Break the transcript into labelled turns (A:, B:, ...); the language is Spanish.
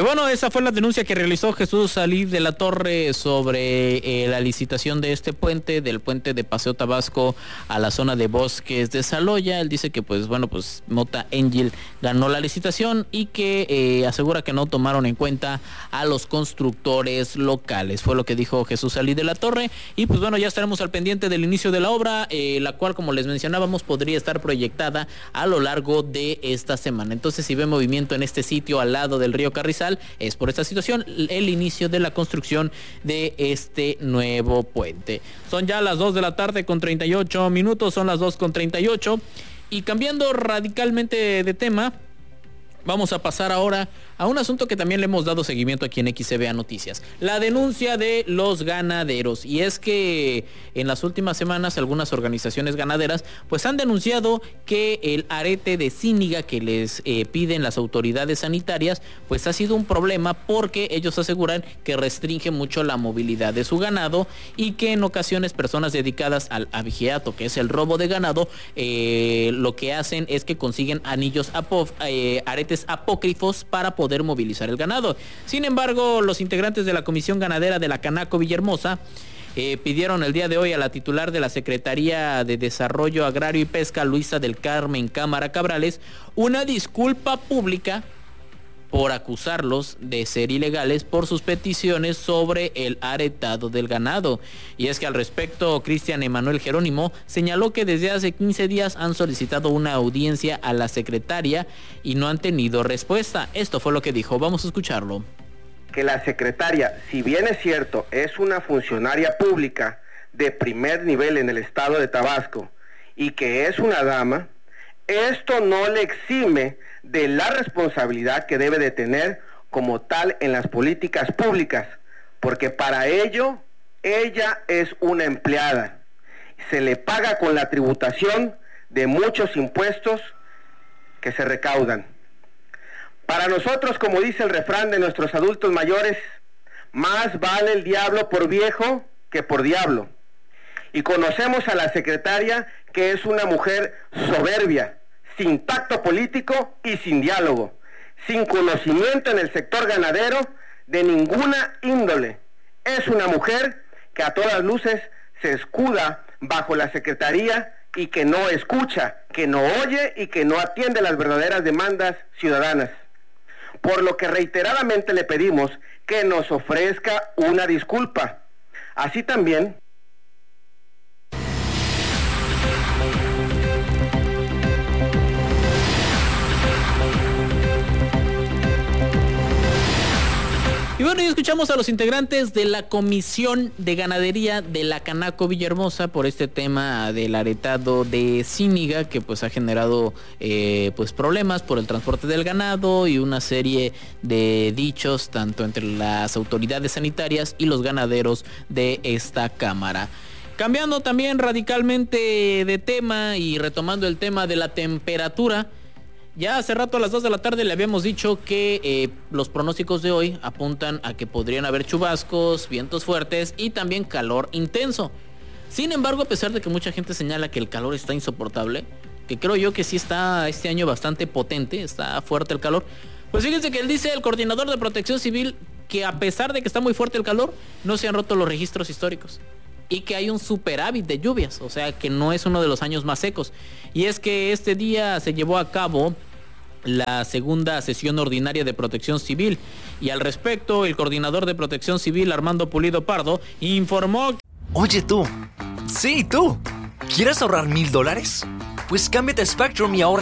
A: Bueno, esa fue la denuncia que realizó Jesús Salí de la Torre sobre la licitación de este puente, del puente de Paseo Tabasco a la zona de Bosques de Saloya. Él dice que pues Mota Engil ganó la licitación y que asegura que no tomaron en cuenta a los constructores locales. Fue lo que dijo Jesús Salí de la Torre. Y pues bueno, ya estaremos al pendiente del inicio de la obra, la cual, como les mencionábamos, podría estar proyectada a lo largo de esta semana. Entonces, si ve movimiento en este sitio al lado del río Carrizal, es por esta situación el inicio de la construcción de este nuevo puente. Son ya las 2 de la tarde con 38 minutos, son las 2:38, y cambiando radicalmente de tema, vamos a pasar ahora a un asunto que también le hemos dado seguimiento aquí en XCBA Noticias, la denuncia de los ganaderos. Y es que en las últimas semanas algunas organizaciones ganaderas pues han denunciado que el arete de Zíñiga que les piden las autoridades sanitarias pues ha sido un problema, porque ellos aseguran que restringe mucho la movilidad de su ganado y que en ocasiones personas dedicadas al abigeato, que es el robo de ganado, lo que hacen es que consiguen aretes apócrifos para poder movilizar el ganado. Sin embargo, los integrantes de la Comisión Ganadera de la Canaco Villahermosa pidieron el día de hoy a la titular de la Secretaría de Desarrollo Agrario y Pesca, Luisa del Carmen Cámara Cabrales, una disculpa pública por acusarlos de ser ilegales por sus peticiones sobre el aretado del ganado. Y es que al respecto, Cristian Emanuel Jerónimo señaló que desde hace 15 días han solicitado una audiencia a la secretaria y no han tenido respuesta. Esto fue lo que dijo, vamos a escucharlo.
B: Que la secretaria, si bien es cierto, es una funcionaria pública de primer nivel en el estado de Tabasco y que es una dama, esto no le exime de la responsabilidad que debe de tener como tal en las políticas públicas, porque para ello ella es una empleada. Se le paga con la tributación de muchos impuestos que se recaudan. Para nosotros, como dice el refrán de nuestros adultos mayores, más vale el diablo por viejo que por diablo. Y conocemos a la secretaria, que es una mujer soberbia, sin tacto político y sin diálogo, sin conocimiento en el sector ganadero de ninguna índole. Es una mujer que a todas luces se escuda bajo la secretaría y que no escucha, que no oye y que no atiende las verdaderas demandas ciudadanas. Por lo que reiteradamente le pedimos que nos ofrezca una disculpa. Así también
A: Y bueno, ya escuchamos a los integrantes de la Comisión de Ganadería de la Canaco Villahermosa por este tema del aretado de Zíñiga, que pues ha generado problemas por el transporte del ganado y una serie de dichos tanto entre las autoridades sanitarias y los ganaderos de esta cámara. Cambiando también radicalmente de tema y retomando el tema de la temperatura, ya hace rato a las 2 de la tarde le habíamos dicho que los pronósticos de hoy apuntan a que podrían haber chubascos, vientos fuertes y también calor intenso. Sin embargo, a pesar de que mucha gente señala que el calor está insoportable, que creo yo que sí está este año bastante potente, está fuerte el calor, pues fíjense que él dice, el coordinador de Protección Civil, que a pesar de que está muy fuerte el calor, no se han roto los registros históricos y que hay un superávit de lluvias, o sea que no es uno de los años más secos. Y es que este día se llevó a cabo la segunda sesión ordinaria de Protección Civil, y al respecto el coordinador de Protección Civil, Armando Pulido Pardo, informó:
C: Oye tú, sí tú, ¿quieres ahorrar $1,000? Pues cámbiate a Spectrum y ahorra